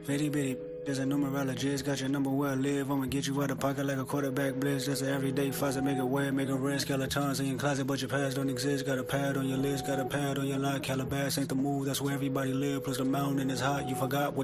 Bitty bitty, there's a numerologist, got your number where I live. I'ma get you out of pocket like a quarterback blitz. That's an everyday faucet, make it wet, make it red. Skeletons in your closet, but your past don't exist. Got a pad on your list, got a pad on your line. Calabas ain't the move, that's where everybody live. Plus the mountain is hot, you forgot what